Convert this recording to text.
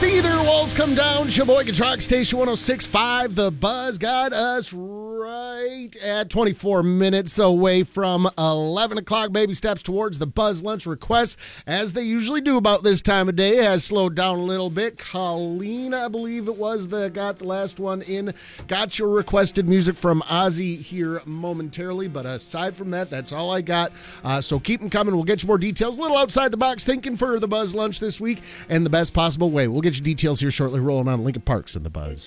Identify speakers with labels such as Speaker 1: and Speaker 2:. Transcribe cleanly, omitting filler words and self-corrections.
Speaker 1: See their walls come down. Sheboygan Rock Station 106.5. The Buzz got us right at 24 minutes away from 11 o'clock. Baby steps towards the Buzz lunch request, as they usually do about this time of day. Has slowed down a little bit. Colleen, I believe it was, that got the last one in. Got your requested music from Ozzy here momentarily. But aside from that, that's all I got. So keep them coming. We'll get you more details. A little outside the box thinking for the Buzz lunch this week and the best possible way. We'll get you details here shortly. Rolling on Lincoln Parks and the Buzz.